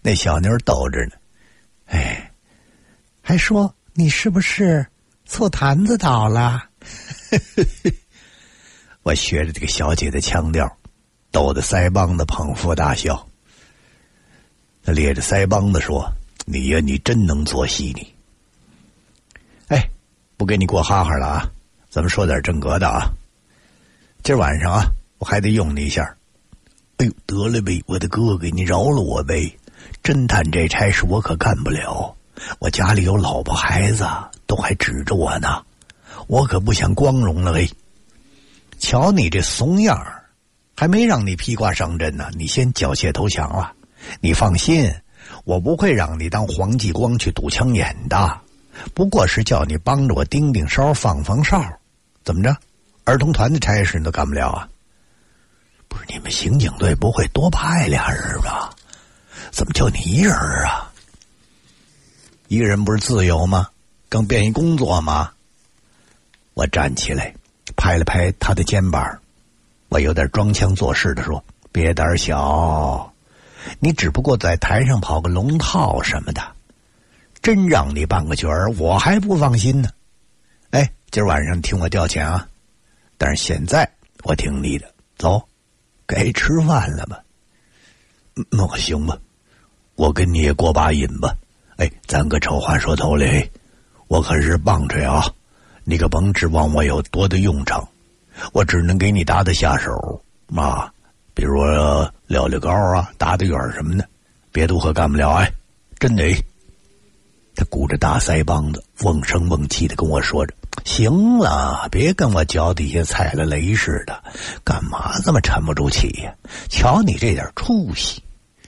那小妞逗着呢，哎，还说你是不是醋坛子倒了？我学着这个小姐的腔调，逗得腮帮子捧腹大笑。他咧着腮帮子说：“你呀，你真能做戏你。”哎，不给你过哈哈了啊，咱们说点正格的啊。今儿晚上啊，我还得用你一下。哎呦，得了呗，我的哥哥，你饶了我呗！侦探这差事我可干不了，我家里有老婆孩子，都还指着我呢，我可不想光荣了嘿。瞧你这怂样儿，还没让你披挂上阵呢，你先缴械投降了。你放心，我不会让你当黄继光去堵枪眼的，不过是叫你帮着我盯盯梢放放哨。怎么着，儿童团的差事你都干不了啊？不是，你们刑警队不会多派俩人吧？怎么就你一人啊？一个人不是自由吗？更便于工作吗？我站起来拍了拍他的肩膀，我有点装腔作势的说：“别胆小，你只不过在台上跑个龙套什么的，真让你扮个角儿，我还不放心呢。哎，今儿晚上听我调遣啊，但是现在我听你的，走，该吃饭了吧？那行吧，我跟你也过把瘾吧。哎，咱个丑话说头嘞，我可是棒槌啊，你可甭指望我有多的用场，我只能给你打得下手嘛，比如说撂撂高啊，打得远什么的，别的我可干不了哎，真的。他鼓着大腮帮子，瓮声瓮气的跟我说着：“行了，别跟我脚底下踩了雷似的，干嘛这么沉不住气呀？瞧你这点出息！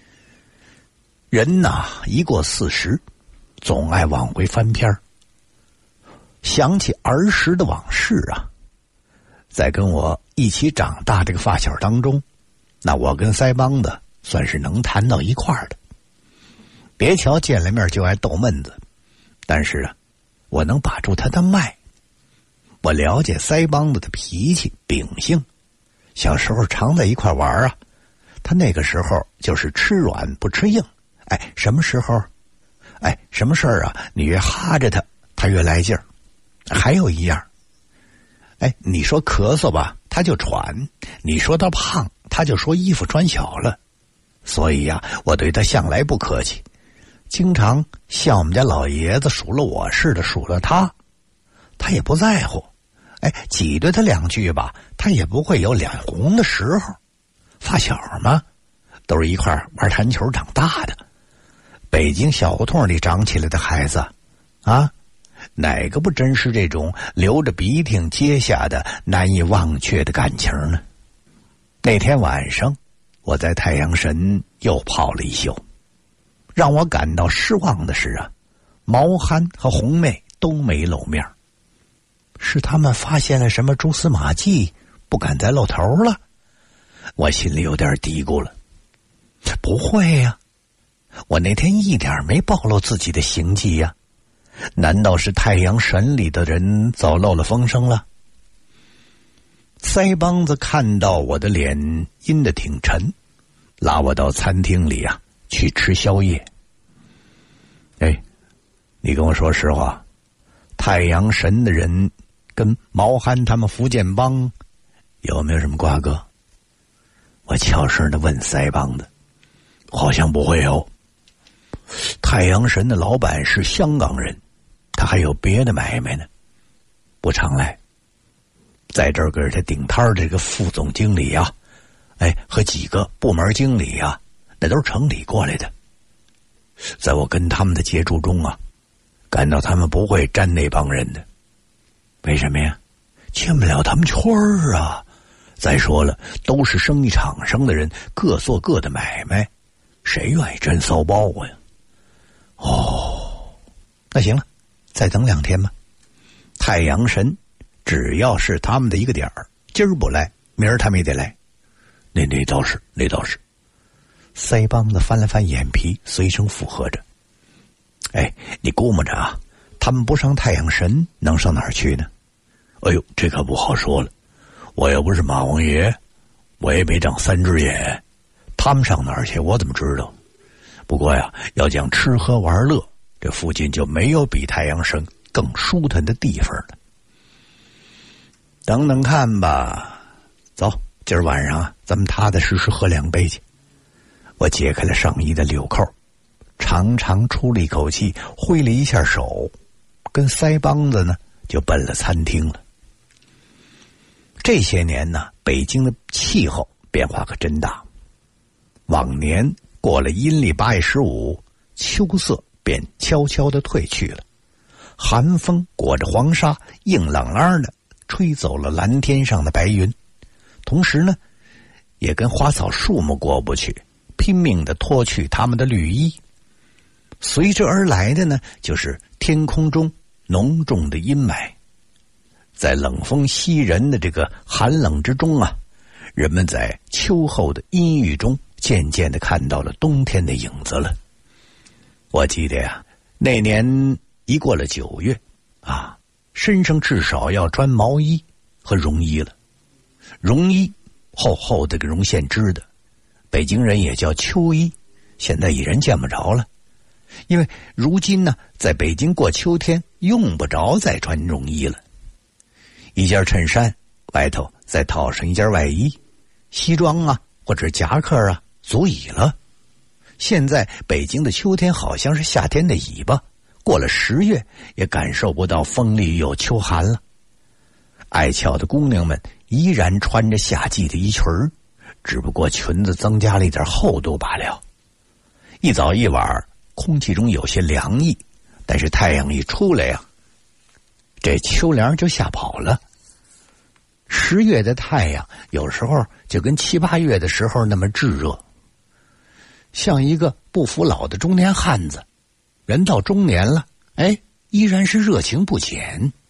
人呐，一过40，总爱往回翻篇儿，想起儿时的往事啊。在跟我一起长大这个发小当中，那我跟腮帮子算是能谈到一块儿的。别瞧见了面就爱逗闷子，但是啊，我能把住他的脉。我了解腮帮子的脾气秉性，小时候常在一块玩啊，他那个时候就是吃软不吃硬。哎，什么时候？哎，什么事儿啊？你越哈着他，他越来劲儿。还有一样，哎，你说咳嗽吧，他就喘；你说他胖，他就说衣服穿小了。所以呀，我对他向来不客气，经常像我们家老爷子数落我似的数落他，他也不在乎。哎，挤兑他两句吧，他也不会有脸红的时候。发小嘛，都是一块玩弹球长大的，北京小胡同里长起来的孩子啊，哪个不真是这种流着鼻涕结下的难以忘却的感情呢？那天晚上我在太阳神又泡了一宿，让我感到失望的是啊，毛憨和红妹都没露面。是他们发现了什么蛛丝马迹，不敢再露头了？我心里有点嘀咕了。不会呀，我那天一点没暴露自己的行迹呀，难道是太阳神里的人早漏了风声了？腮帮子看到我的脸阴得挺沉，拉我到餐厅里啊去吃宵夜。哎，你跟我说实话，太阳神的人跟毛憨他们福建帮有没有什么瓜葛？我悄声地问腮帮子。好像不会有。太阳神的老板是香港人，他还有别的买卖呢，不常来。在这儿给他顶摊的这个副总经理啊，哎，和几个部门经理啊，那都是城里过来的。在我跟他们的接触中啊，感到他们不会沾那帮人的。为什么呀？进不了他们圈儿啊。再说了，都是生意场上的人，各做各的买卖，谁愿意沾骚包呀？哦，那行了，再等2天吧。太阳神只要是他们的一个点儿，今儿不来，明儿他们也得来。那倒是。腮帮子翻了翻眼皮，随声附和着。哎，你估摸着啊，他们不上太阳神，能上哪儿去呢？哎呦，这可不好说了。我又不是马王爷，我也没长3只眼，他们上哪儿去，我怎么知道？ 不过呀，要讲吃喝玩乐，这附近就没有比太阳升更舒坦的地方了。等等看吧，走，今儿晚上咱们踏踏实实喝2杯去。我解开了上衣的纽扣，长长出了一口气，挥了一下手，跟腮帮子呢就奔了餐厅了。这些年呢，北京的气候变化可真大。往年过了阴历8月15，秋色便悄悄地退去了，寒风裹着黄沙，硬朗朗的吹走了蓝天上的白云，同时呢，也跟花草树木过不去，拼命地脱去他们的绿衣。随之而来的呢，就是天空中浓重的阴霾。在冷风袭人的这个寒冷之中啊，人们在秋后的阴郁中渐渐地看到了冬天的影子了。我记得呀，那年一过了9月啊，身上至少要穿毛衣和绒衣了。绒衣厚厚的个绒线织的，北京人也叫秋衣，现在已然见不着了。因为如今呢，在北京过秋天用不着再穿绒衣了。一件衬衫外头再套上一件外衣，西装啊或者夹克啊足矣了。现在北京的秋天好像是夏天的尾巴，过了10月也感受不到风里有秋寒了。爱俏的姑娘们依然穿着夏季的衣裙，只不过裙子增加了一点厚度罢了。一早一晚空气中有些凉意，但是太阳一出来呀，这秋凉就吓跑了。10月的太阳有时候就跟7、8月的时候那么炙热，像一个不服老的中年汉子，人到中年了，依然是热情不减。